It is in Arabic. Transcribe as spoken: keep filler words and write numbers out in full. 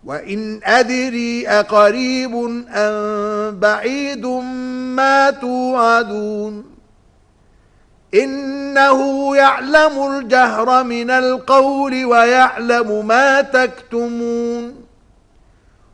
وَإِنْ أَدْرِي أَقَرِيبٌ أَمْ بَعِيدٌ مَا تُوعَدُونَ إِنَّهُ يَعْلَمُ الْجَهْرَ مِنَ الْقَوْلِ وَيَعْلَمُ مَا تَكْتُمُونَ